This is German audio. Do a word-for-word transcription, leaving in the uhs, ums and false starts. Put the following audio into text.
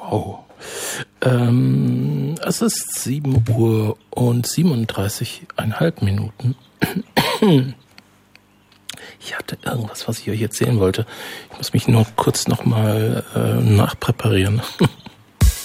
Wow. Ähm, es ist sieben Uhr und siebenunddreißig Komma fünf Minuten. Ich hatte irgendwas, was ich euch erzählen wollte. Ich muss mich nur kurz nochmal äh, nachpräparieren.